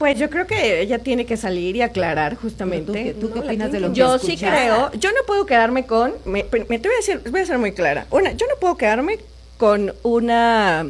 Pues yo creo que ella tiene que salir y aclarar justamente. ¿Tú qué opinas de lo que Yo escuchaste? sí creo, yo no puedo quedarme con, te voy a ser muy clara. Yo no puedo quedarme con una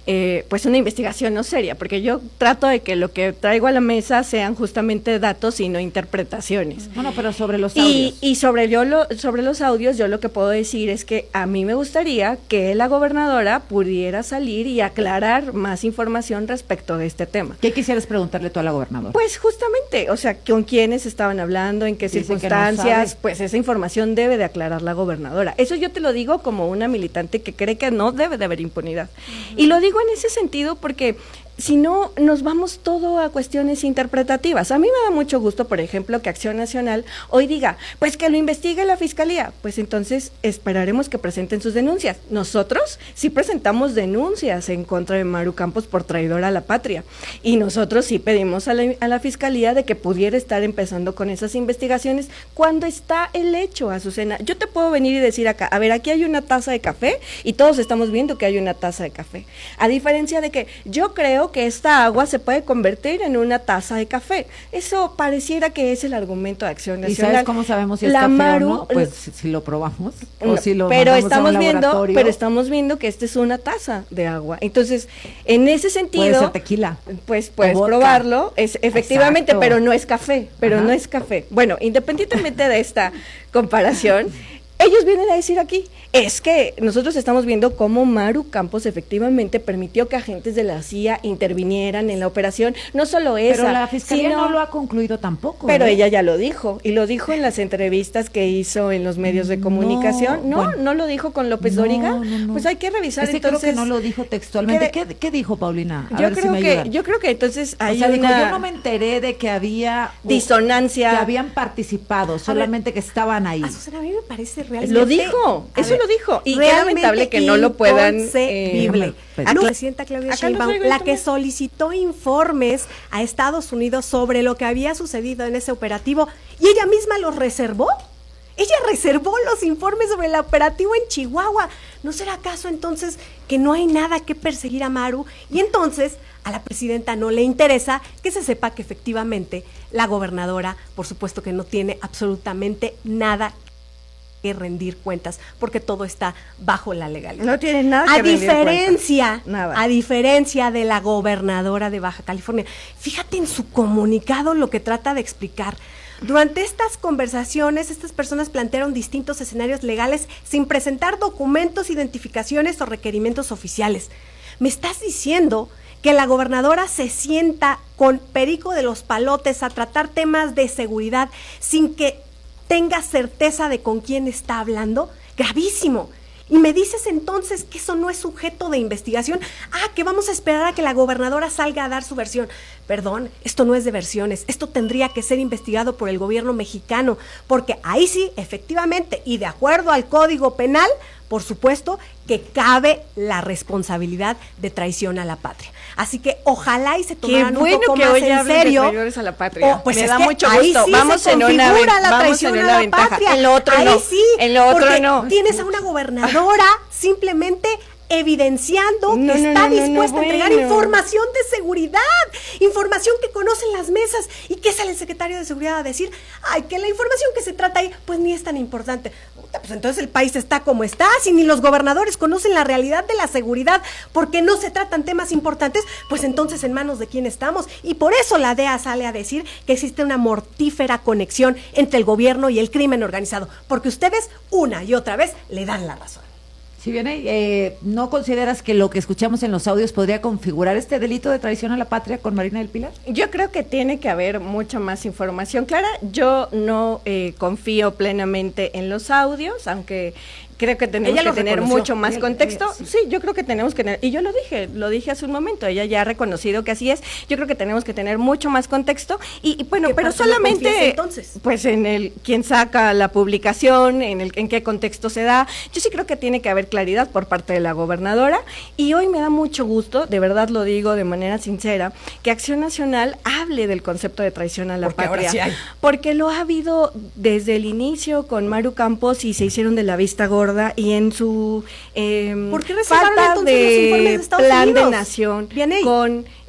una investigación no seria, porque yo trato de que lo que traigo a la mesa sean justamente datos y no interpretaciones. Bueno, pero sobre los audios. Y sobre los audios, yo lo que puedo decir es que a mí me gustaría que la gobernadora pudiera salir y aclarar más información respecto de este tema. ¿Qué quisieras preguntarle tú a la gobernadora? Pues justamente, o sea, con quiénes estaban hablando, en qué circunstancias, pues esa información debe de aclarar la gobernadora. Eso yo te lo digo como una militante que cree que no debe de haber impunidad. Y lo digo en ese sentido porque si no, nos vamos todo a cuestiones interpretativas. A mí me da mucho gusto, por ejemplo, que Acción Nacional hoy diga, pues que lo investigue la Fiscalía. Pues entonces esperaremos que presenten sus denuncias. Nosotros sí presentamos denuncias en contra de Maru Campos por traidora a la patria. Y nosotros sí pedimos a la Fiscalía de que pudiera estar empezando con esas investigaciones cuando está el hecho, Azucena. Yo te puedo venir y decir acá, a ver, aquí hay una taza de café y todos estamos viendo que hay una taza de café. A diferencia de que yo creo que esta agua se puede convertir en una taza de café. Eso pareciera que es el argumento de Acción Nacional. ¿Y sabes cómo sabemos si es café o no? Pues si lo probamos o si lo mandamos a un laboratorio. Pero estamos viendo que esta es una taza de agua. Entonces, en ese sentido, puede ser tequila. Pues puedes probarlo, efectivamente, pero no es café, no es café. Bueno, independientemente de esta comparación, ellos vienen a decir aquí, es que nosotros estamos viendo cómo Maru Campos efectivamente permitió que agentes de la CIA intervinieran en la operación, no solo esa. Pero la Fiscalía no lo ha concluido tampoco. Pero ella ya lo dijo, y lo dijo en las entrevistas que hizo en los medios de comunicación. ¿No lo dijo con López Dóriga? No. Pues hay que revisar entonces. Creo que no lo dijo textualmente. ¿Qué dijo, Paulina? Yo creo que entonces hay dijo, yo no me enteré de que había disonancia. Que habían participado, solamente que estaban ahí. Azucena, a mí me parece realmente... Lo dijo, lo dijo, y qué lamentable que no lo puedan... Inconcebible. La presidenta Claudia Sheinbaum, la que solicitó informes a Estados Unidos sobre lo que había sucedido en ese operativo, y ella misma los reservó. Ella reservó los informes sobre el operativo en Chihuahua. ¿No será acaso entonces que no hay nada que perseguir a Maru? Y entonces a la presidenta no le interesa que se sepa que efectivamente la gobernadora, por supuesto que no tiene absolutamente nada que rendir cuentas, porque todo está bajo la legalidad. No tiene nada que rendir cuentas. A diferencia de la gobernadora de Baja California. Fíjate en su comunicado lo que trata de explicar. Durante estas conversaciones, estas personas plantearon distintos escenarios legales sin presentar documentos, identificaciones o requerimientos oficiales. ¿Me estás diciendo que la gobernadora se sienta con Perico de los Palotes a tratar temas de seguridad sin que tenga certeza de con quién está hablando? Gravísimo. Y me dices entonces que eso no es sujeto de investigación. Que vamos a esperar a que la gobernadora salga a dar su versión. Perdón, esto no es de versiones. Esto tendría que ser investigado por el gobierno mexicano, porque ahí sí, efectivamente, y de acuerdo al Código Penal, por supuesto que cabe la responsabilidad de traición a la patria. Así que ojalá y se tomaran un poco más en serio. A la patria. Pues me es da que mucho ahí gusto. sí Vamos se en una configura la vamos traición en a una la ventaja. patria. En lo otro ahí no. Sí, en lo otro no. Tienes a una gobernadora simplemente evidenciando que está dispuesta a entregar información de seguridad, información que conocen las mesas. ¿Y qué sale el secretario de Seguridad a decir? Que la información que se trata ahí, pues ni es tan importante. Pues entonces el país está como está, si ni los gobernadores conocen la realidad de la seguridad, porque no se tratan temas importantes, pues entonces en manos de quién estamos. Y por eso la DEA sale a decir que existe una mortífera conexión entre el gobierno y el crimen organizado, porque ustedes una y otra vez le dan la razón. Si bien ¿no consideras que lo que escuchamos en los audios podría configurar este delito de traición a la patria con Marina del Pilar? Yo creo que tiene que haber mucha más información. Clara, yo no confío plenamente en los audios, aunque creo que tenemos que tener mucho más contexto. Sí, yo creo que tenemos que tener, y yo lo dije hace un momento, ella ya ha reconocido que así es. Yo creo que tenemos que tener mucho más contexto y bueno, pero solamente entonces, pues en el quién saca la publicación, en qué contexto se da. Yo sí creo que tiene que haber claridad por parte de la gobernadora, y hoy me da mucho gusto, de verdad lo digo de manera sincera, que Acción Nacional hable del concepto de traición a la patria, sí porque lo ha habido desde el inicio con Maru Campos y se hicieron de la vista gorda, y en su ¿por qué reservaron falta entonces los informes de Estados plan Unidos? de nación Bien ahí. con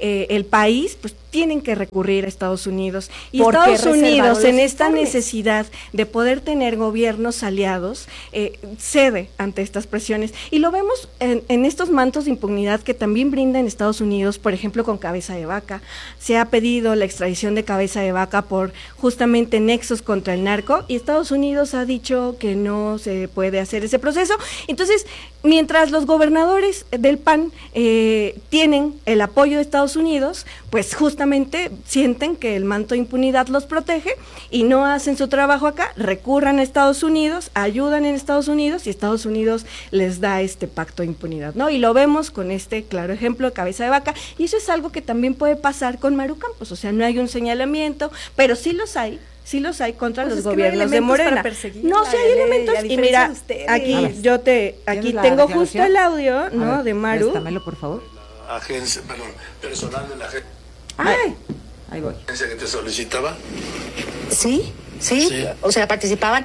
el país, pues tienen que recurrir a Estados Unidos. Y Estados Unidos, en esta necesidad de poder tener gobiernos aliados, cede ante estas presiones. Y lo vemos en estos mantos de impunidad que también brindan Estados Unidos, por ejemplo, con Cabeza de Vaca. Se ha pedido la extradición de Cabeza de Vaca por justamente nexos contra el narco, y Estados Unidos ha dicho que no se puede hacer ese proceso. Entonces, mientras los gobernadores del PAN tienen el apoyo de Estados Unidos, pues justamente sienten que el manto de impunidad los protege y no hacen su trabajo acá, recurran a Estados Unidos, ayudan en Estados Unidos y Estados Unidos les da este pacto de impunidad, ¿no? Y lo vemos con este claro ejemplo de Cabeza de Vaca, y eso es algo que también puede pasar con Maru Campos, o sea, no hay un señalamiento, pero sí los hay contra los gobiernos de Morena. No, sí hay elementos, y mira, aquí tengo justo el audio, ¿no? De Maru. Préstamelo, por favor. Personal de la agencia. Ay, ahí voy. ¿Agencia que te solicitaba? Sí. O sea, participaban,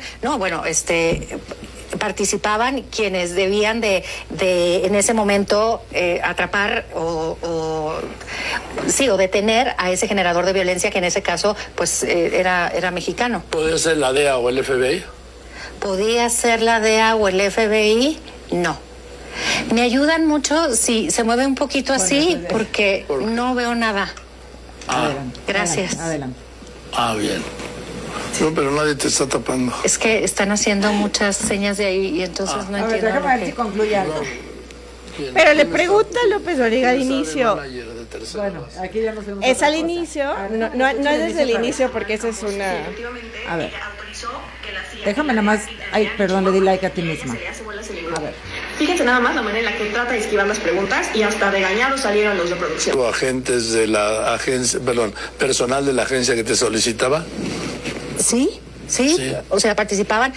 participaban quienes debían de en ese momento atrapar o detener a ese generador de violencia, que en ese caso pues era mexicano. ¿Podría ser la DEA o el FBI? ¿Podía ser la DEA o el FBI? No. Me ayudan mucho si se mueve un poquito así, porque no veo nada. Adelante. Gracias. Adelante. Bien. No, pero nadie te está tapando. Es que están haciendo muchas señas de ahí y entonces no entiendo. Déjame ver si concluye algo. Pero le pregunta a López Dóriga al inicio. Bueno, aquí ya nos vemos. Es al inicio, no es desde el inicio, porque esa es una... A ver. Déjame nada más. Ay, perdón, le di like a ti misma. A ver. Fíjense nada más la manera en la que trata de esquivar las preguntas, y hasta regañados salieron los de producción. ¿Agentes de la agencia, personal de la agencia que te solicitaba? Sí. O sea, participaban,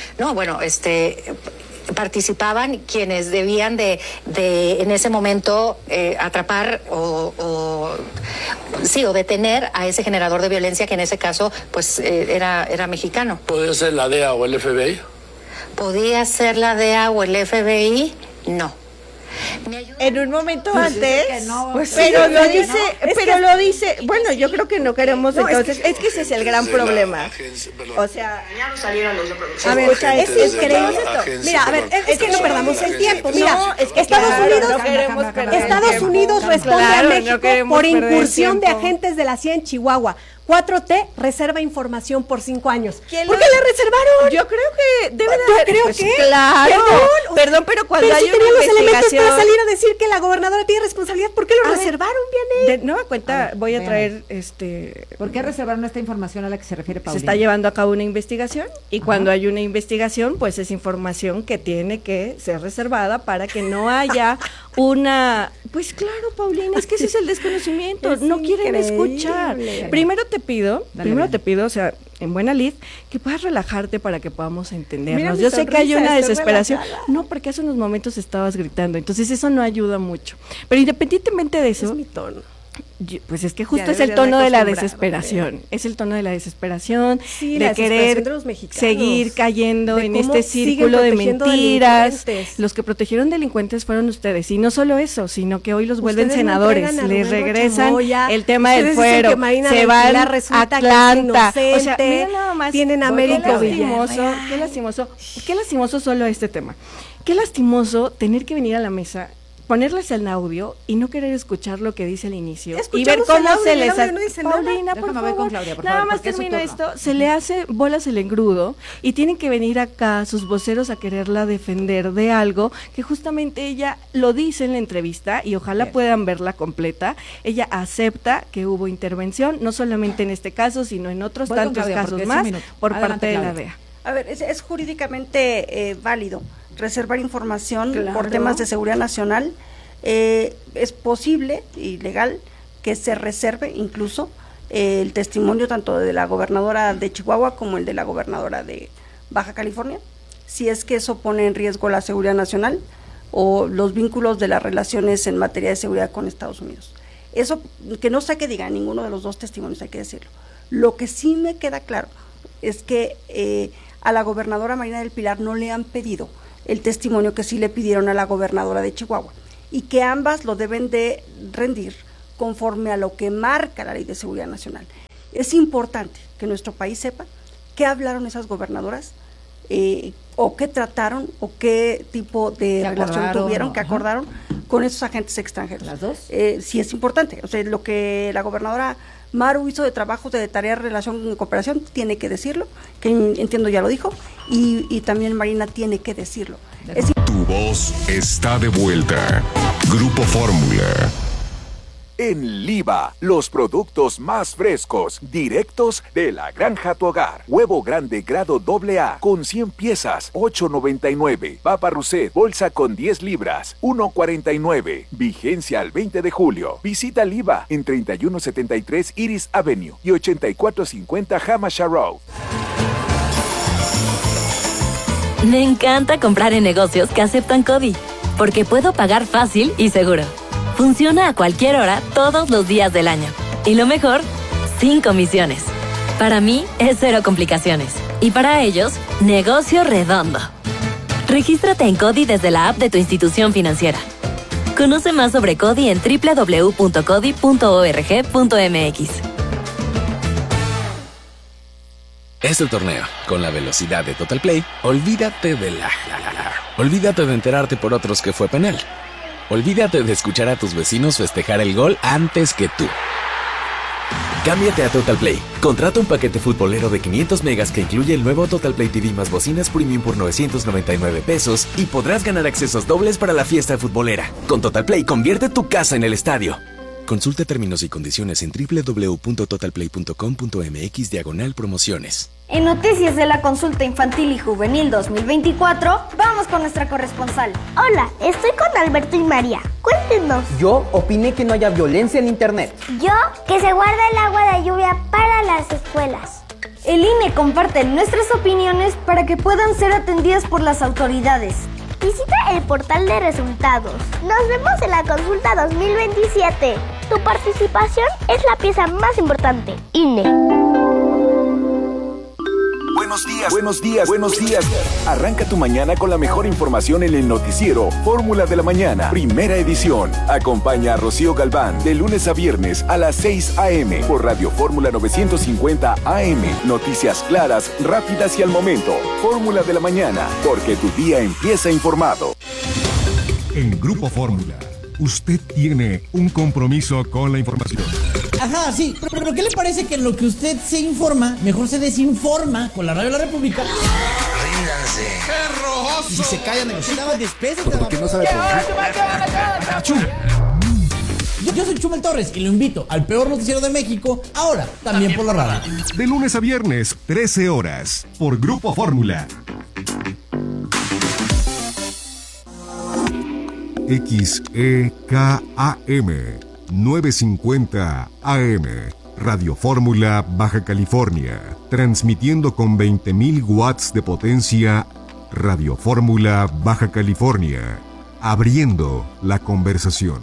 participaban quienes debían de en ese momento atrapar o detener a ese generador de violencia, que en ese caso pues era mexicano. ¿Podría ser la DEA o el FBI? ¿Podía ser la DEA o el FBI? No. En un momento antes, no, pero lo dice, bueno, yo creo que no queremos, entonces, es que ese es el gran problema. O sea, salieron los de producción. A ver, es creemos esto. Mira, a ver, es que no perdamos el tiempo. Mira, Estados Unidos responde a México por incursión de agentes de la CIA en Chihuahua. 4T reserva información por 5 años. ¿Por qué la reservaron? Yo creo que debe de haber. Creo que. Claro. Perdón, pero cuando hay si una tenían los elementos investigación, para salir a decir que la gobernadora tiene responsabilidad, ¿por qué lo reservaron, Vianey? De nueva cuenta, voy a traer ¿Por qué reservaron esta información a la que se refiere Paulina? Se está llevando a cabo una investigación, y cuando hay una investigación, pues es información que tiene que ser reservada para que no haya una... Pues claro, Paulina, es que ese es el desconocimiento, no quieren escuchar. Primero te pido, o sea, en buena lid, que puedas relajarte para que podamos entendernos. Yo sé que hay una desesperación. No, porque hace unos momentos estabas gritando, entonces eso no ayuda mucho. Pero independientemente de eso... Es mi tono. Pues es que justo es el tono de la desesperación, es el tono de la desesperación, de querer seguir cayendo en este círculo de mentiras. Los que protegieron delincuentes fueron ustedes, y no solo eso, sino que hoy los vuelven senadores, les regresan el tema del fuero, se van a Atlanta, o sea, mira nada más, tienen Américo Villarreal. Qué lastimoso solo este tema, qué lastimoso tener que venir a la mesa, ponerles el audio y no querer escuchar lo que dice al inicio y ver cómo se les hace. Paulina, por favor, nada más termina esto, se le hace bolas el engrudo y tienen que venir acá sus voceros a quererla defender de algo que justamente ella lo dice en la entrevista, y ojalá puedan verla completa. Ella acepta que hubo intervención, no solamente en este caso, sino en otros tantos casos más por parte de la DEA. A ver, es jurídicamente válido reservar información por temas de seguridad nacional. Es posible y legal que se reserve incluso el testimonio tanto de la gobernadora de Chihuahua como el de la gobernadora de Baja California, si es que eso pone en riesgo la seguridad nacional o los vínculos de las relaciones en materia de seguridad con Estados Unidos. Eso, que no sé qué diga ninguno de los dos testimonios, hay que decirlo. Lo que sí me queda claro es que a la gobernadora Marina del Pilar no le han pedido el testimonio que sí le pidieron a la gobernadora de Chihuahua, y que ambas lo deben de rendir conforme a lo que marca la Ley de Seguridad Nacional. Es importante que nuestro país sepa qué hablaron esas gobernadoras, o qué trataron, o qué tipo de relación tuvieron, qué acordaron con esos agentes extranjeros. ¿Las dos? Sí es importante. O sea, lo que la gobernadora Maru hizo de trabajos de tarea, relación y cooperación, tiene que decirlo, que entiendo ya lo dijo, y también Marina tiene que decirlo. Tu voz está de vuelta. Grupo Fórmula. En Liva, los productos más frescos, directos de la granja a tu hogar. Huevo grande grado AA con 100 piezas, $8.99. Papa Rousset, bolsa con 10 libras, $1.49. Vigencia al 20 de julio. Visita Liva en 3173 Iris Avenue y 8450 Hamasha Road. Me encanta comprar en negocios que aceptan CODI, porque puedo pagar fácil y seguro. Funciona a cualquier hora, todos los días del año. Y lo mejor, sin comisiones. Para mí, es cero complicaciones. Y para ellos, negocio redondo. Regístrate en CODI desde la app de tu institución financiera. Conoce más sobre CODI en www.codi.org.mx. Es el torneo. Con la velocidad de Total Play, olvídate de olvídate de enterarte por otros que fue penal. Olvídate de escuchar a tus vecinos festejar el gol antes que tú. Cámbiate a Total Play. Contrata un paquete futbolero de 500 megas que incluye el nuevo Total Play TV más bocinas premium por $999 y podrás ganar accesos dobles para la fiesta futbolera. Con Total Play, convierte tu casa en el estadio. Consulta términos y condiciones en www.totalplay.com.mx/promociones. En Noticias de la Consulta Infantil y Juvenil 2024, vamos con nuestra corresponsal. Hola, estoy con Alberto y María. Cuéntenos. Yo opiné que no haya violencia en internet. Yo, que se guarda el agua de lluvia para las escuelas. El INE comparte nuestras opiniones para que puedan ser atendidas por las autoridades. Visita el portal de resultados. Nos vemos en la consulta 2027. Tu participación es la pieza más importante. INE. Buenos días, buenos días, buenos días. Arranca tu mañana con la mejor información en el noticiero Fórmula de la Mañana, primera edición. Acompaña a Rocío Galván de lunes a viernes a las 6 a.m. por Radio Fórmula 950 AM. Noticias claras, rápidas y al momento. Fórmula de la Mañana, porque tu día empieza informado. En Grupo Fórmula, usted tiene un compromiso con la información. Ajá, sí, pero ¿qué le parece que en lo que usted se informa, mejor se desinforma con la Radio de la República? Ríndanse. ¡Qué rojoso! Y si se callan, negociaban despesos. Porque no sabe por qué. Yo soy Chumel Torres y lo invito al peor noticiero de México, ahora también por la radio. De lunes a viernes, 13 horas, por Grupo Fórmula. XEKAM 950 AM, Radio Fórmula, Baja California, transmitiendo con 20.000 watts de potencia. Radio Fórmula, Baja California, abriendo la conversación.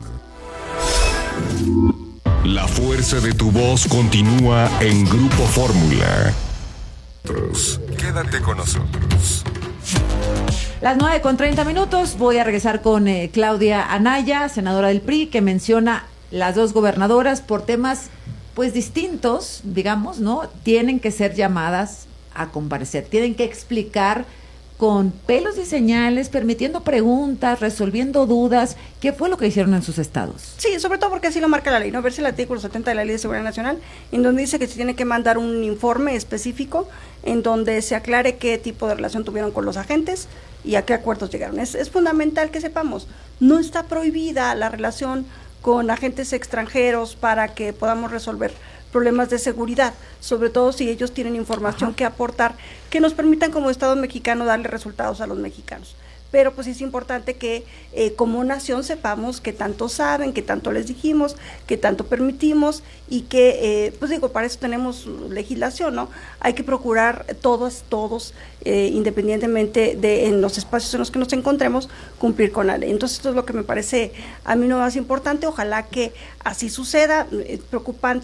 La fuerza de tu voz continúa en Grupo Fórmula. Quédate con nosotros. Las 9:30. Voy a regresar con Claudia Anaya, senadora del PRI, que menciona las dos gobernadoras por temas pues distintos, digamos, ¿no? Tienen que ser llamadas a comparecer, tienen que explicar con pelos y señales, permitiendo preguntas, resolviendo dudas. ¿Qué fue lo que hicieron en sus estados? Sí, sobre todo porque así lo marca la ley, ¿no? Verse el artículo 70 de la Ley de Seguridad Nacional, en donde dice que se tiene que mandar un informe específico en donde se aclare qué tipo de relación tuvieron con los agentes y a qué acuerdos llegaron. Es fundamental que sepamos, no está prohibida la relación con agentes extranjeros para que podamos resolver problemas de seguridad, sobre todo si ellos tienen información que aportar, que nos permitan como Estado mexicano darle resultados a los mexicanos. Pero pues es importante que como nación sepamos que tanto saben, que tanto les dijimos, que tanto permitimos y que, pues digo, para eso tenemos legislación, ¿no? Hay que procurar todos, independientemente de en los espacios en los que nos encontremos, cumplir con la ley. Entonces esto es lo que me parece a mí lo más importante, ojalá que así suceda. Es preocupante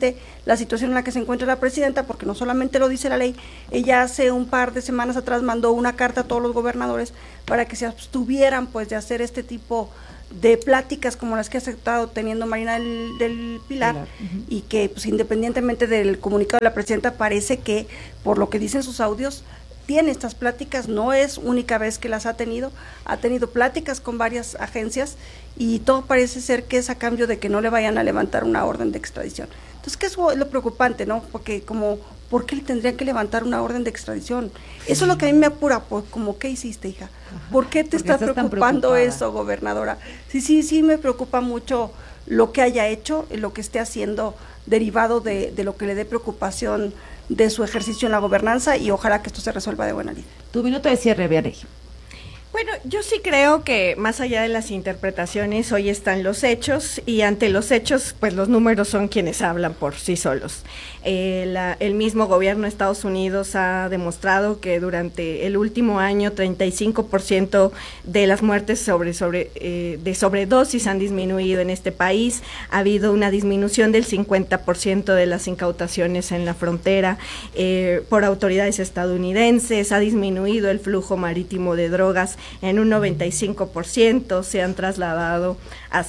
la situación en la que se encuentra la presidenta, porque no solamente lo dice la ley, ella hace un par de semanas atrás mandó una carta a todos los gobernadores para que se abstuvieran pues de hacer este tipo de pláticas como las que ha estado teniendo Marina del Pilar, y que pues independientemente del comunicado de la presidenta, parece que por lo que dicen sus audios tiene estas pláticas, no es única vez que las ha tenido pláticas con varias agencias, y todo parece ser que es a cambio de que no le vayan a levantar una orden de extradición. Entonces, ¿qué es lo preocupante, no? Porque ¿por qué le tendrían que levantar una orden de extradición? Eso es lo que a mí me apura, pues, como, ¿qué hiciste, hija? ¿Por qué te está preocupando eso, gobernadora? Sí, me preocupa mucho lo que haya hecho, lo que esté haciendo, derivado de lo que le dé preocupación de su ejercicio en la gobernanza, y ojalá que esto se resuelva de buena lid. Tu minuto de cierre, Vianey. Bueno, yo sí creo que más allá de las interpretaciones, hoy están los hechos, y ante los hechos, pues los números son quienes hablan por sí solos. El mismo gobierno de Estados Unidos ha demostrado que durante el último año 35% de las muertes de sobredosis han disminuido en este país. Ha habido una disminución del 50% de las incautaciones en la frontera por autoridades estadounidenses. Ha disminuido el flujo marítimo de drogas en un 95%, se han trasladado a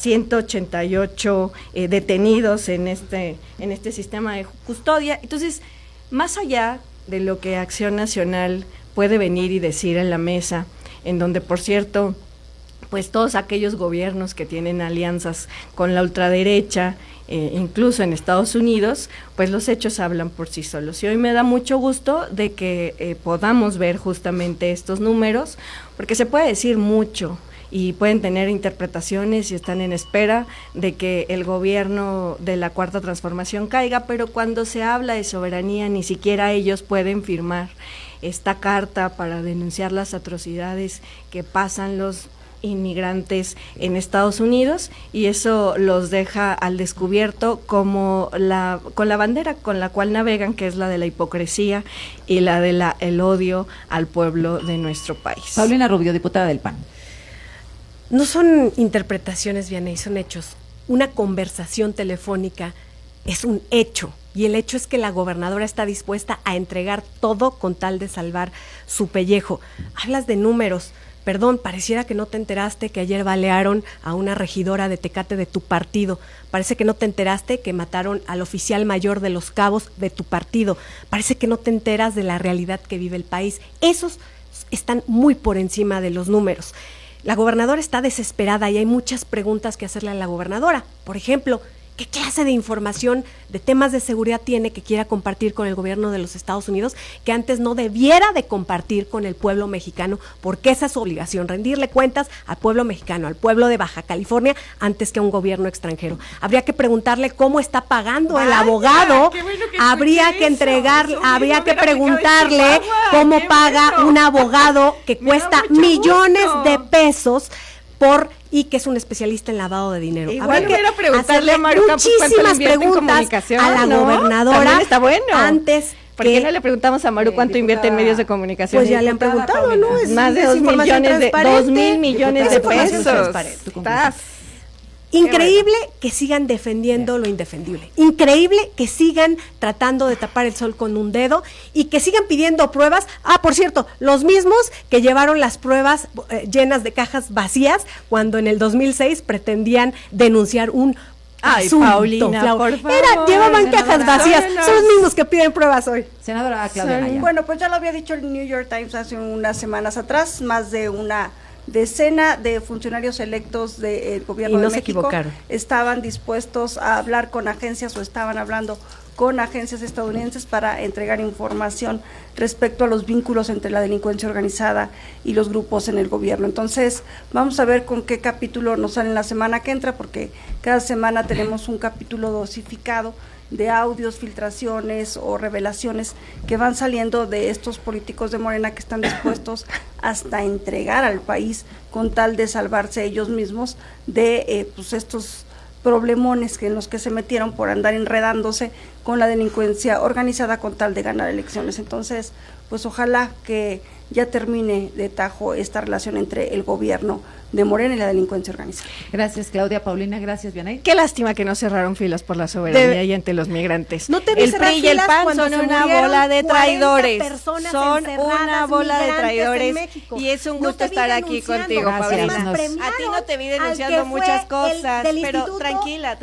188 detenidos en este sistema de custodia. Entonces, más allá de lo que Acción Nacional puede venir y decir en la mesa, en donde, por cierto, pues todos aquellos gobiernos que tienen alianzas con la ultraderecha, incluso en Estados Unidos, pues los hechos hablan por sí solos. Y hoy me da mucho gusto de que podamos ver justamente estos números, porque se puede decir mucho y pueden tener interpretaciones y están en espera de que el gobierno de la Cuarta Transformación caiga, pero cuando se habla de soberanía ni siquiera ellos pueden firmar esta carta para denunciar las atrocidades que pasan los inmigrantes en Estados Unidos, y eso los deja al descubierto con la bandera con la cual navegan, que es la de la hipocresía y la de el odio al pueblo de nuestro país. Paulina Rubio, diputada del PAN. No son interpretaciones, Vianey, son hechos. Una conversación telefónica es un hecho, y el hecho es que la gobernadora está dispuesta a entregar todo con tal de salvar su pellejo. Hablas de números. Perdón, pareciera que no te enteraste que ayer balearon a una regidora de Tecate de tu partido. Parece que no te enteraste que mataron al oficial mayor de Los Cabos de tu partido. Parece que no te enteras de la realidad que vive el país. Esos están muy por encima de los números. La gobernadora está desesperada y hay muchas preguntas que hacerle a la gobernadora. Por ejemplo, ¿qué clase de información de temas de seguridad tiene que quiera compartir con el gobierno de los Estados Unidos, que antes no debiera de compartir con el pueblo mexicano? Porque esa es su obligación, rendirle cuentas al pueblo mexicano, al pueblo de Baja California, antes que a un gobierno extranjero. Habría que preguntarle cómo está pagando el abogado, habría que preguntarle cómo paga un abogado que cuesta millones de pesos y que es un especialista en lavado de dinero. Igual hubiera preguntarle a Maru Campos cuánto le invierte en comunicación a la gobernadora. Está bueno. Antes ¿Por qué no le preguntamos a Maru cuánto invierte en medios de comunicación? Pues ya le han preguntado, ¿no? Es más de 2,000 millones de pesos. Increíble que sigan defendiendo lo indefendible. Increíble que sigan tratando de tapar el sol con un dedo y que sigan pidiendo pruebas. Por cierto, los mismos que llevaron las pruebas llenas de cajas vacías cuando en el 2006 pretendían denunciar un asunto. Paulina, por favor. Llevaban cajas vacías. Son los mismos que piden pruebas hoy. Senadora Claudia Anaya. Bueno, pues ya lo había dicho el New York Times hace unas semanas atrás, más de una decena de funcionarios electos del gobierno de México estaban dispuestos a hablar con agencias o estaban hablando con agencias estadounidenses para entregar información respecto a los vínculos entre la delincuencia organizada y los grupos en el gobierno. Entonces, vamos a ver con qué capítulo nos sale en la semana que entra, porque cada semana tenemos un capítulo dosificado de audios, filtraciones o revelaciones que van saliendo de estos políticos de Morena que están dispuestos hasta entregar al país con tal de salvarse ellos mismos de pues estos problemones en los que se metieron por andar enredándose con la delincuencia organizada con tal de ganar elecciones. Entonces, pues ojalá que ya termine de tajo esta relación entre el gobierno de Morena y la delincuencia organizada. Gracias, Claudia. Paulina, gracias, Vianey. Qué lástima que no cerraron filas por la soberanía y ante los migrantes. No te el PRI y el PAN son una bola de traidores. Son una bola de traidores. Y es un gusto estar aquí contigo, Paulina. A ti no te vi denunciando muchas cosas, pero tranquila.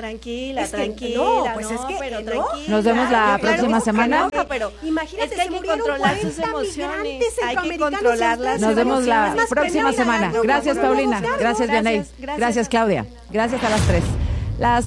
No, pues es que tranquila. Nos vemos la próxima semana. Pero imagínate, es que hay que controlar sus emociones, hay que controlarlas. Nos vemos la próxima semana. Gracias, Paulina. Gracias, Vianey. Gracias, Claudia. Gracias a las 3. Las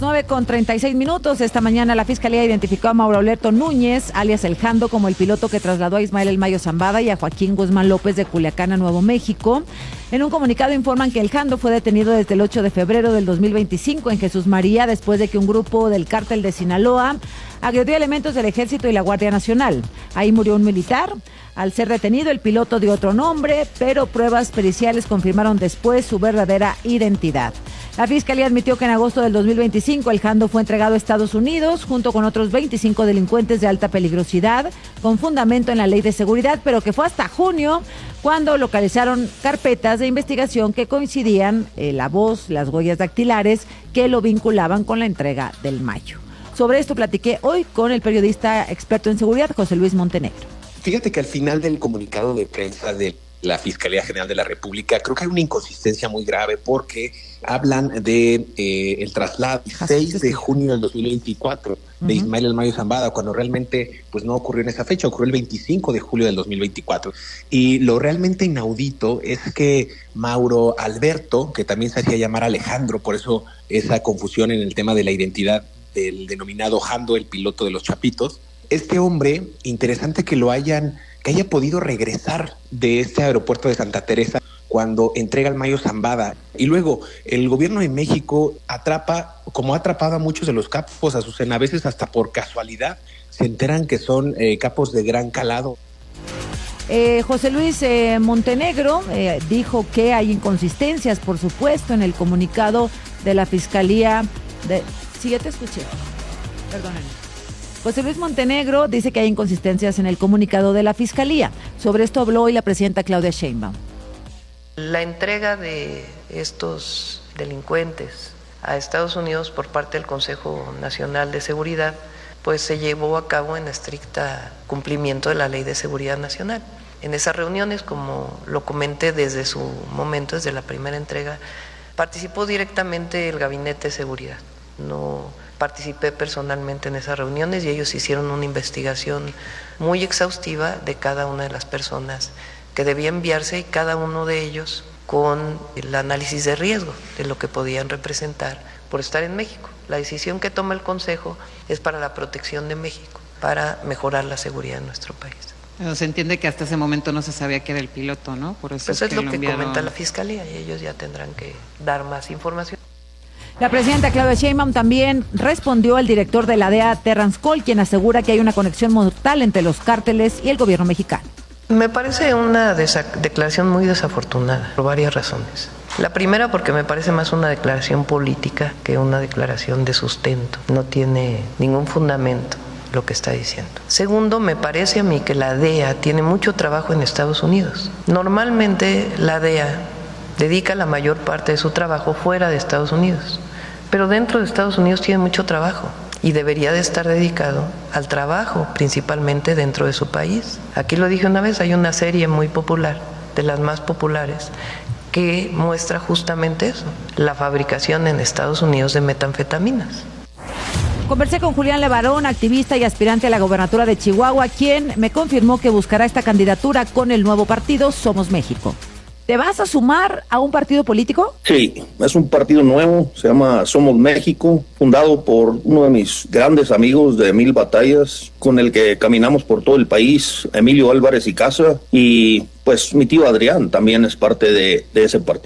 9:36. Esta mañana la Fiscalía identificó a Mauro Alberto Núñez, alias El Jando, como el piloto que trasladó a Ismael El Mayo Zambada y a Joaquín Guzmán López de Culiacán a Nuevo México. En un comunicado informan que El Jando fue detenido desde el 8 de febrero del 2025 en Jesús María, después de que un grupo del cártel de Sinaloa agredió elementos del Ejército y la Guardia Nacional. Ahí murió un militar. Al ser detenido, el piloto dio otro nombre, pero pruebas periciales confirmaron después su verdadera identidad. La Fiscalía admitió que en agosto del 2025 El Jando fue entregado a Estados Unidos junto con otros 25 delincuentes de alta peligrosidad con fundamento en la Ley de Seguridad, pero que fue hasta junio cuando localizaron carpetas de investigación que coincidían la voz, las huellas dactilares que lo vinculaban con la entrega del Mayo. Sobre esto platiqué hoy con el periodista experto en seguridad, José Luis Montenegro. Fíjate que al final del comunicado de prensa de la Fiscalía General de la República, creo que hay una inconsistencia muy grave porque hablan de el traslado 6 de junio del 2024 de Ismael El Mayo Zambada, cuando realmente pues no ocurrió en esa fecha, ocurrió el 25 de julio del 2024. Y lo realmente inaudito es que Mauro Alberto, que también se hacía llamar Alejandro, por eso esa confusión en el tema de la identidad del denominado Jando, el piloto de los Chapitos, este hombre, interesante que haya podido regresar de este aeropuerto de Santa Teresa cuando entrega al Mayo Zambada. Y luego el gobierno de México atrapa, como ha atrapado a muchos de los capos, a veces hasta por casualidad, se enteran que son capos de gran calado. José Luis Montenegro dijo que hay inconsistencias, por supuesto, en el comunicado de la Fiscalía. Sí, ya te escuché. Perdónenme. José Luis Montenegro dice que hay inconsistencias en el comunicado de la Fiscalía. Sobre esto habló hoy la presidenta Claudia Sheinbaum. La entrega de estos delincuentes a Estados Unidos por parte del Consejo Nacional de Seguridad, pues se llevó a cabo en estricta cumplimiento de la Ley de Seguridad Nacional. En esas reuniones, como lo comenté desde su momento, desde la primera entrega, participó directamente el Gabinete de Seguridad. No participé personalmente en esas reuniones y ellos hicieron una investigación muy exhaustiva de cada una de las personas que debía enviarse y cada uno de ellos con el análisis de riesgo de lo que podían representar por estar en México. La decisión que toma el Consejo es para la protección de México, para mejorar la seguridad de nuestro país. Pero se entiende que hasta ese momento no se sabía que era el piloto, ¿no? Por eso pues es lo que comenta la Fiscalía y ellos ya tendrán que dar más información. La presidenta Claudia Sheinbaum también respondió al director de la DEA, Terrance Cole, quien asegura que hay una conexión mortal entre los cárteles y el gobierno mexicano. Me parece una declaración muy desafortunada por varias razones. La primera porque me parece más una declaración política que una declaración de sustento. No tiene ningún fundamento lo que está diciendo. Segundo, me parece a mí que la DEA tiene mucho trabajo en Estados Unidos. Normalmente la DEA dedica la mayor parte de su trabajo fuera de Estados Unidos, pero dentro de Estados Unidos tiene mucho trabajo y debería de estar dedicado al trabajo, principalmente dentro de su país. Aquí lo dije una vez, hay una serie muy popular, de las más populares, que muestra justamente eso, la fabricación en Estados Unidos de metanfetaminas. Conversé con Julián Levarón, activista y aspirante a la gobernatura de Chihuahua, quien me confirmó que buscará esta candidatura con el nuevo partido Somos México. ¿Te vas a sumar a un partido político? Sí, es un partido nuevo, se llama Somos México, fundado por uno de mis grandes amigos de 1000 batallas, con el que caminamos por todo el país, Emilio Álvarez y Casa, y pues mi tío Adrián también es parte de ese partido.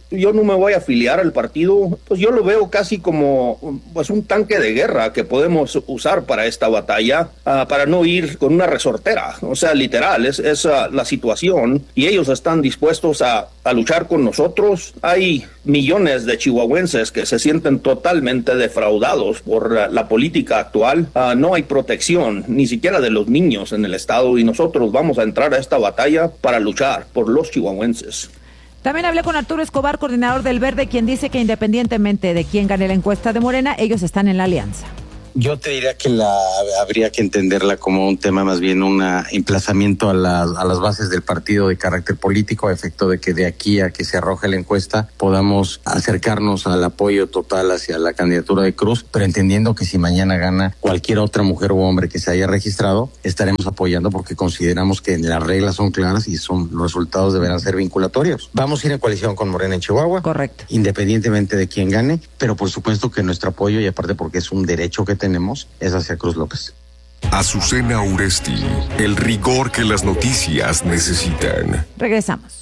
yo no me voy a afiliar al partido, pues yo lo veo casi como pues un tanque de guerra que podemos usar para esta batalla, para no ir con una resortera. O sea, literal, es la situación, y ellos están dispuestos a luchar con nosotros. Hay millones de chihuahuenses que se sienten totalmente defraudados por la política actual. No hay protección, ni siquiera de los niños en el estado, y nosotros vamos a entrar a esta batalla para luchar por los chihuahuenses. También hablé con Arturo Escobar, coordinador del Verde, quien dice que independientemente de quién gane la encuesta de Morena, ellos están en la alianza. Yo te diría que habría que entenderla como un tema, más bien un emplazamiento a las bases del partido de carácter político, a efecto de que de aquí a que se arroje la encuesta podamos acercarnos al apoyo total hacia la candidatura de Cruz, pero entendiendo que si mañana gana cualquier otra mujer u hombre que se haya registrado, estaremos apoyando porque consideramos que las reglas son claras y los resultados deberán ser vinculatorios. Vamos a ir en coalición con Morena en Chihuahua. Correcto. Independientemente de quién gane, pero por supuesto que nuestro apoyo, y aparte porque es un derecho que tenemos, es hacia Cruz López. Azucena Uresti, el rigor que las noticias necesitan. Regresamos.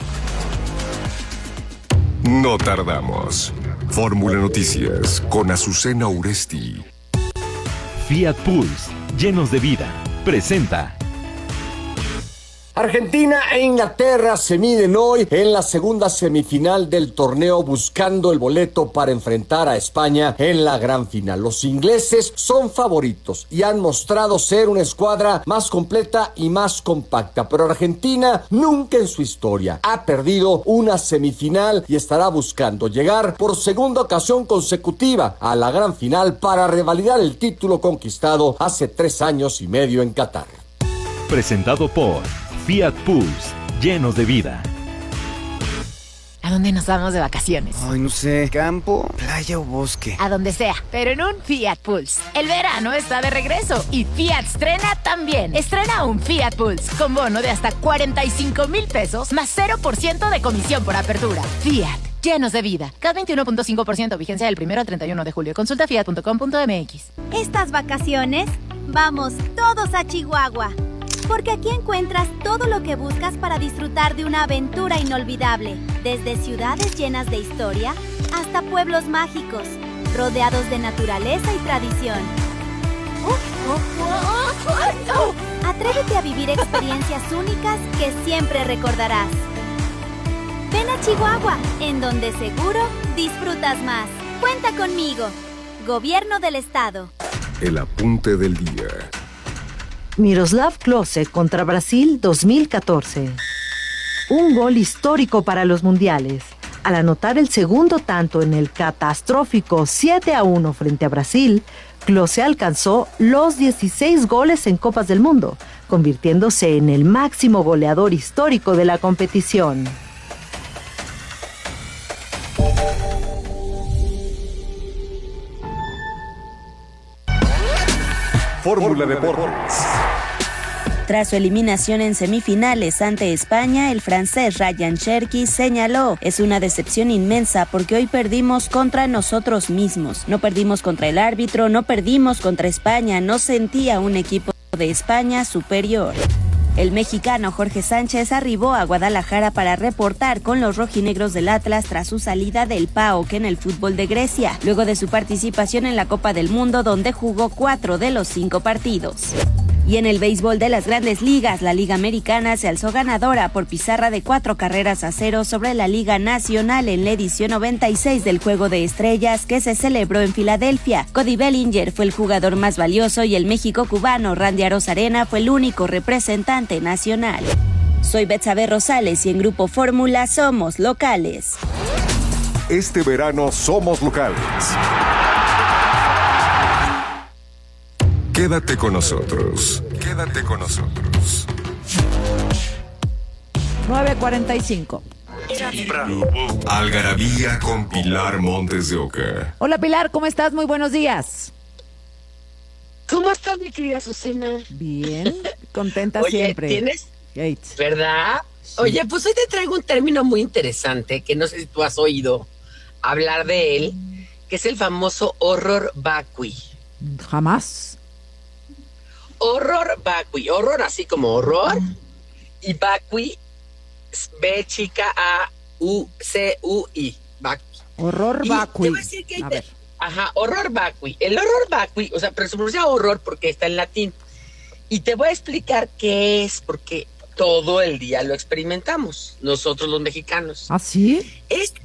No tardamos. Fórmula Noticias con Azucena Uresti. Fiat Pulse, llenos de vida, presenta. Argentina e Inglaterra se miden hoy en la segunda semifinal del torneo, buscando el boleto para enfrentar a España en la gran final. Los ingleses son favoritos y han mostrado ser una escuadra más completa y más compacta, pero Argentina nunca en su historia ha perdido una semifinal y estará buscando llegar por segunda ocasión consecutiva a la gran final para revalidar el título conquistado hace 3 años y medio en Qatar. Presentado por Fiat Pulse, llenos de vida. ¿A dónde nos vamos de vacaciones? Ay, no sé, campo, playa o bosque. A donde sea, pero en un Fiat Pulse. El verano está de regreso y Fiat estrena también. Estrena un Fiat Pulse con bono de hasta 45,000 pesos más 0% de comisión por apertura. Fiat, llenos de vida. CAT 21.5%, vigencia del 1 al 31 de julio. Consulta fiat.com.mx. Estas vacaciones, vamos todos a Chihuahua. Porque aquí encuentras todo lo que buscas para disfrutar de una aventura inolvidable. Desde ciudades llenas de historia hasta pueblos mágicos, rodeados de naturaleza y tradición. Atrévete a vivir experiencias únicas que siempre recordarás. Ven a Chihuahua, en donde seguro disfrutas más. Cuenta conmigo. Gobierno del Estado. El apunte del día. Miroslav Klose contra Brasil 2014. Un gol histórico para los mundiales. Al anotar el segundo tanto en el catastrófico 7-1 frente a Brasil, Klose alcanzó los 16 goles en Copas del Mundo, convirtiéndose en el máximo goleador histórico de la competición. Fórmula Deportes. Tras su eliminación en semifinales ante España, el francés Ryan Cherki señaló: es una decepción inmensa porque hoy perdimos contra nosotros mismos. No perdimos contra el árbitro, no perdimos contra España, no sentía un equipo de España superior. El mexicano Jorge Sánchez arribó a Guadalajara para reportar con los rojinegros del Atlas tras su salida del PAOK en el fútbol de Grecia, luego de su participación en la Copa del Mundo, donde jugó 4 de los 5 partidos. Y en el béisbol de las Grandes Ligas, la Liga Americana se alzó ganadora por pizarra de 4-0 sobre la Liga Nacional en la edición 96 del Juego de Estrellas que se celebró en Filadelfia. Cody Bellinger fue el jugador más valioso y el México-cubano Randy Arozarena fue el único representante nacional. Soy Betsabe Rosales y en Grupo Fórmula somos locales. Este verano somos locales. Quédate con nosotros. Quédate con nosotros. 9:45. Algarabía con Pilar Montes de Oca. Hola Pilar, ¿cómo estás? Muy buenos días. ¿Cómo estás, mi querida Azucena? Bien, contenta Oye, siempre. ¿tienes? Gates. ¿Verdad? Sí. Oye, pues hoy te traigo un término muy interesante que no sé si tú has oído hablar de él, que es el famoso horror vacui. Jamás. Horror vacui, horror así como horror, y vacui, B chica A B-A-C-U-C-U-I. Vacui. Horror vacui. A ver. Ajá, horror vacui. El horror vacui, o sea, pero se pronuncia horror porque está en latín. Y te voy a explicar qué es, porque todo el día lo experimentamos, nosotros los mexicanos. ¿Ah, sí?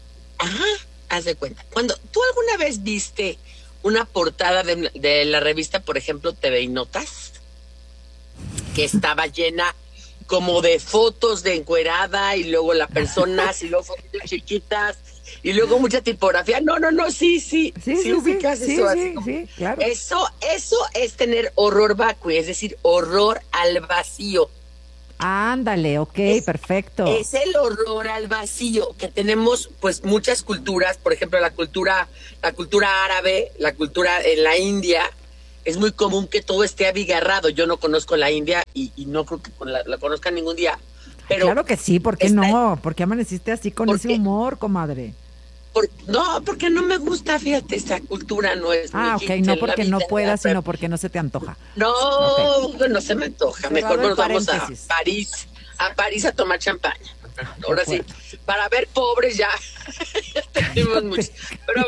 Haz de cuenta. Cuando tú alguna vez viste una portada de la revista, por ejemplo, TV y Notas, que estaba llena como de fotos de encuerada y luego la persona, y luego fotos chiquitas y luego mucha tipografía. No, sí ubicas eso. Sí, claro. Eso es tener horror vacui, es decir, horror al vacío. Ándale, ok, perfecto. Es el horror al vacío que tenemos, pues, muchas culturas, por ejemplo, la cultura árabe, la cultura en la India. Es muy común que todo esté abigarrado. Yo no conozco la India y no creo que la conozca ningún día. Pero claro que sí, ¿por qué no? ¿Por qué amaneciste así con ese humor, comadre? No, porque no me gusta, fíjate, esta cultura no es muy ok, no porque no puedas, sino porque no se te antoja. No, okay. No se me antoja. Mejor nos vamos a París a tomar champaña. Ahora sí, para ver pobres ya tenemos mucho. Pero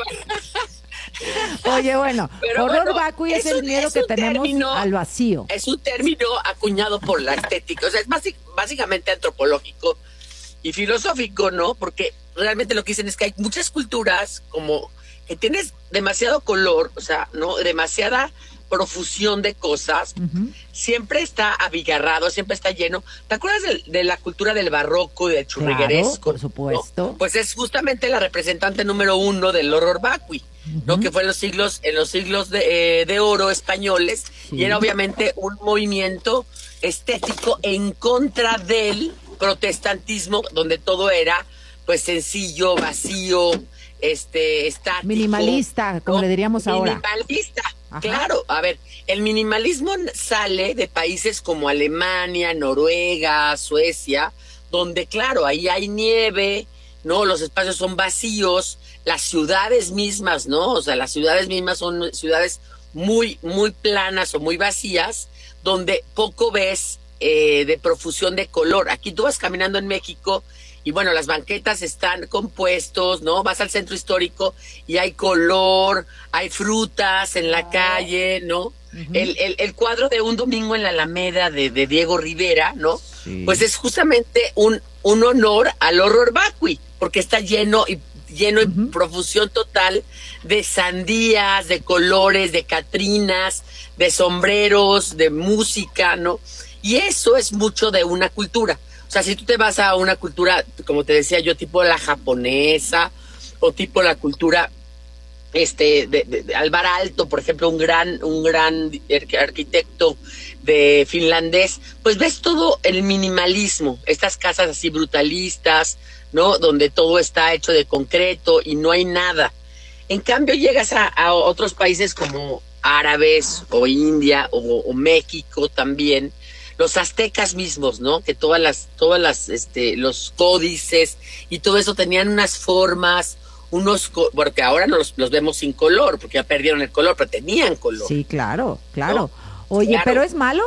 oye, bueno, horror vacui es el miedo que tenemos al vacío. Es un término acuñado por la estética, o sea, es básicamente antropológico y filosófico, ¿no? Porque realmente lo que dicen es que hay muchas culturas como que tienes demasiado color, o sea, no, demasiada profusión de cosas, siempre está abigarrado, siempre está lleno. ¿Te acuerdas de la cultura del barroco y del churrigueresco? Claro, por supuesto. ¿No? Pues es justamente la representante número 1 del horror vacui, ¿no? Que fue en los siglos de oro españoles, y era obviamente un movimiento estético en contra del protestantismo, donde todo era pues sencillo, vacío, estático, minimalista, como le diríamos ahora. Minimalista, claro. A ver, el minimalismo sale de países como Alemania, Noruega, Suecia, donde claro, ahí hay nieve, ¿no? Los espacios son vacíos, las ciudades mismas, ¿no? O sea, las ciudades mismas son ciudades muy, muy planas o muy vacías, donde poco ves de profusión de color. Aquí tú vas caminando en México y bueno, las banquetas están compuestos, ¿no? Vas al centro histórico y hay color, hay frutas en la calle, ¿no? El cuadro de Un domingo en la Alameda de Diego Rivera, ¿no? Sí. Pues es justamente un honor al horror vacui, porque está lleno en profusión total de sandías, de colores, de catrinas, de sombreros, de música, ¿no? Y eso es mucho de una cultura. O sea, si tú te vas a una cultura, como te decía yo, tipo la japonesa, o tipo la cultura de Alvar Aalto, por ejemplo, un gran arquitecto de finlandés, pues ves todo el minimalismo, estas casas así brutalistas, ¿no? Donde todo está hecho de concreto y no hay nada. En cambio, llegas a otros países como árabes o India o México también, los aztecas mismos, ¿no? Que todas las los códices y todo eso tenían unas formas, porque ahora los vemos sin color, porque ya perdieron el color, pero tenían color. Sí, claro. ¿No? Oye, claro. ¿pero es malo?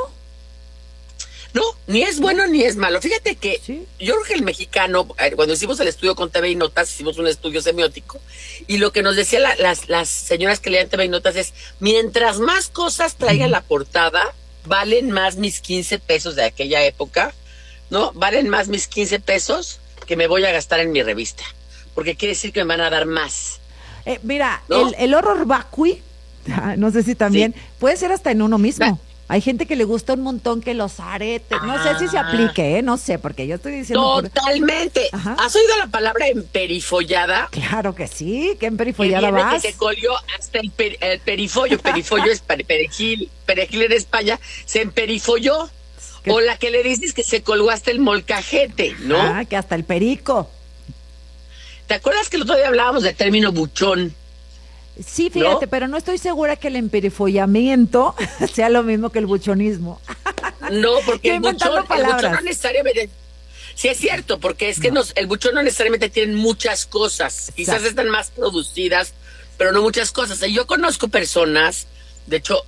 No, ni es bueno ni es malo. Fíjate que yo creo que el mexicano, cuando hicimos el estudio con TV y Notas, hicimos un estudio semiótico, y lo que nos decían las señoras que leían TV y Notas es, mientras más cosas traiga la portada, valen más mis 15 pesos de aquella época, ¿no? Valen más mis 15 pesos que me voy a gastar en mi revista, porque quiere decir que me van a dar más. Mira, ¿no? el horror vacui, no sé si también, puede ser hasta en uno mismo. Hay gente que le gusta un montón que los aretes, no sé si se aplique, no sé, porque yo estoy diciendo... Totalmente. ¿Has oído la palabra emperifollada? Claro que sí, que emperifollada vas. Que se colió hasta el perifollo, perifollo es perejil en España, se emperifolló. O la que le dices que se colgó hasta el molcajete, ¿no? Que hasta el perico. ¿Te acuerdas que el otro día hablábamos del término buchón? Sí, fíjate, ¿no? Pero no estoy segura que el emperifollamiento sea lo mismo que el buchonismo. No, porque el buchón no necesariamente... Sí, es cierto, porque es que el buchón no necesariamente tiene muchas cosas. Quizás están más producidas, pero no muchas cosas. Y yo conozco personas, de hecho,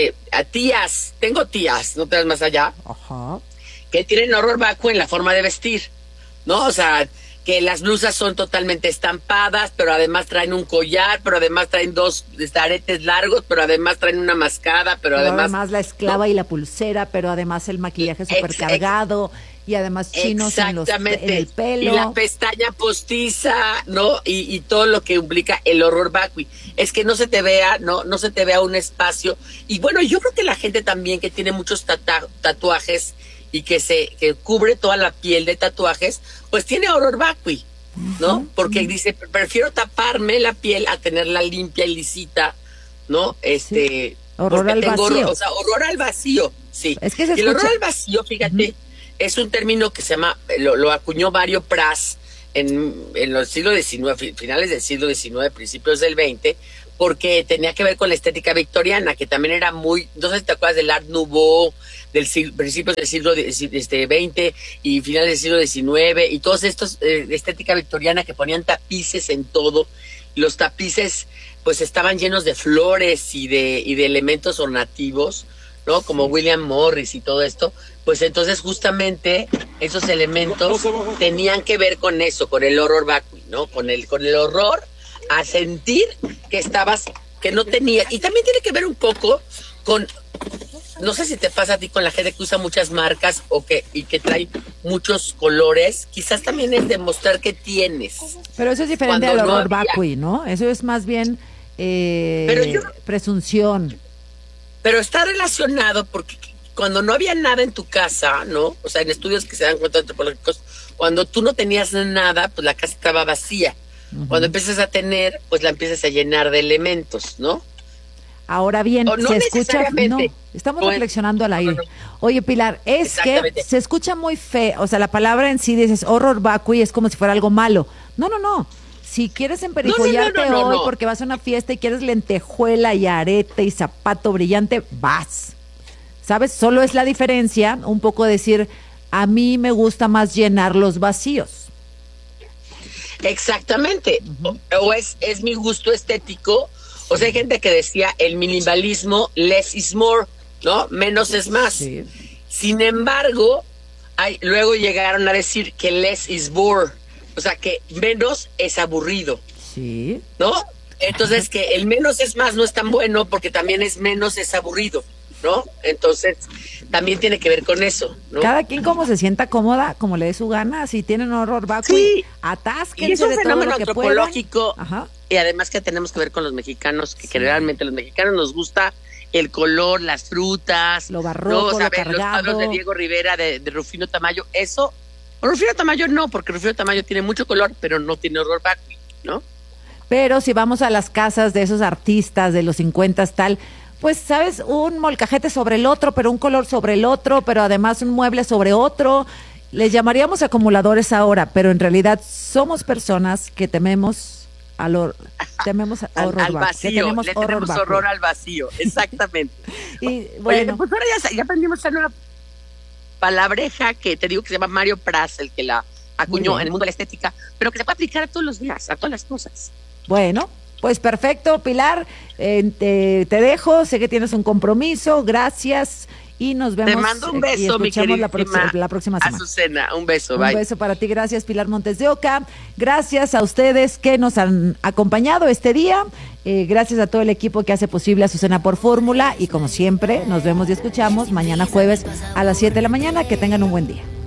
tengo tías, no te vas más allá, que tienen horror vacui en la forma de vestir, ¿no? O sea, que las blusas son totalmente estampadas, pero además traen un collar, pero además traen 2 aretes largos, pero además traen una mascada, pero además la esclava y la pulsera, pero además el maquillaje supercargado y además chinos en el pelo. Y la pestaña postiza, ¿no? Y todo lo que implica el horror vacui. Es que no se te vea, no se te vea un espacio. Y bueno, yo creo que la gente también que tiene muchos tatuajes y que cubre toda la piel de tatuajes, pues tiene horror vacui, ¿no? Porque dice, prefiero taparme la piel a tenerla limpia y lisita, ¿no? Horror al vacío. Horror al vacío, sí. Es que el horror al vacío, fíjate, es un término que se llama, lo acuñó Mario Praz en los siglos XIX, finales del siglo XIX, principios del XX, porque tenía que ver con la estética victoriana, que también era muy, no sé si te acuerdas del Art Nouveau, principios del siglo XX y finales del siglo XIX, y todos estos de estética victoriana que ponían tapices en todo, y los tapices pues estaban llenos de flores y de elementos ornativos, ¿no? Como William Morris y todo esto, pues entonces justamente esos elementos tenían que ver con eso, con el horror vacui, ¿no? Con el horror a sentir que no tenías, y también tiene que ver un poco con, no sé si te pasa a ti con la gente que usa muchas marcas y que trae muchos colores, quizás también es demostrar que tienes. Pero eso es diferente al horror vacui, ¿no? Eso es más bien presunción. Pero está relacionado porque cuando no había nada en tu casa, ¿no? O sea, en estudios que se dan cuenta antropológicos, cuando tú no tenías nada, pues la casa estaba vacía. Cuando empiezas a tener, pues la empiezas a llenar de elementos, ¿no? Ahora bien, no se escucha, no, estamos reflexionando al aire. Oye, Pilar, es que se escucha muy feo, o sea, la palabra en sí dices horror vacui, es como si fuera algo malo. No. Si quieres emperifollarte hoy porque vas a una fiesta y quieres lentejuela y arete y zapato brillante, vas. ¿Sabes? Solo es la diferencia, un poco decir, a mí me gusta más llenar los vacíos. Exactamente. O es mi gusto estético. O sea, hay gente que decía el minimalismo, less is more, ¿no? Menos es más. Sí. Sin embargo, luego llegaron a decir que less is bore. O sea, que menos es aburrido. Sí. ¿No? Entonces, que el menos es más no es tan bueno porque también menos es aburrido, ¿no? Entonces, también tiene que ver con eso, ¿no? Cada quien como se sienta cómoda, como le dé su gana, si tienen horror vacui, atásquense. Y es un fenómeno antropológico. Y además que tenemos que ver con los mexicanos, que generalmente los mexicanos nos gusta el color, las frutas, lo barroco, los cuadros de Diego Rivera, de Rufino Tamayo, eso. Rufino Tamayo no, porque Rufino Tamayo tiene mucho color, pero no tiene horror vacui, ¿no? Pero si vamos a las casas de esos artistas de los 50 tal, pues, ¿sabes? Un molcajete sobre el otro, pero un color sobre el otro, pero además un mueble sobre otro. Les llamaríamos acumuladores ahora, pero en realidad somos personas que tememos al horror vacío. Tenemos horror al vacío, exactamente. Y bueno, pues ahora ya aprendimos esta nueva palabreja que te digo que se llama Mario Praz, el que la acuñó en el mundo de la estética, pero que se puede aplicar a todos los días, a todas las cosas. Bueno, pues perfecto, Pilar, te dejo, sé que tienes un compromiso, gracias y nos vemos. Te mando un beso, mi querida la próxima semana. Azucena, un beso, bye. Un beso para ti, gracias Pilar Montes de Oca, gracias a ustedes que nos han acompañado este día, gracias a todo el equipo que hace posible Azucena por Fórmula y como siempre, nos vemos y escuchamos mañana jueves a las 7 de la mañana, que tengan un buen día.